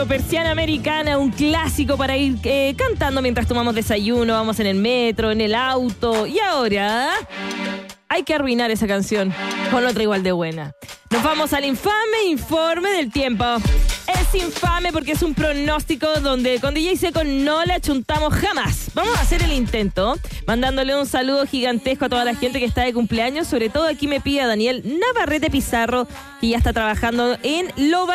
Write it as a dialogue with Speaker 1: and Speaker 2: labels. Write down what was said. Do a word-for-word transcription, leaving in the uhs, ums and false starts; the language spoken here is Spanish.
Speaker 1: Persiana Americana, un clásico para ir eh, cantando mientras tomamos desayuno, vamos en el metro, en el auto. Y ahora hay que arruinar esa canción con otra igual de buena. Nos vamos al infame informe del tiempo. Es infame porque es un pronóstico donde con D J Seco no la chuntamos jamás. Vamos a hacer el intento, mandándole un saludo gigantesco a toda la gente que está de cumpleaños. Sobre todo aquí me pide a Daniel Navarrete Pizarro, que ya está trabajando en Loba.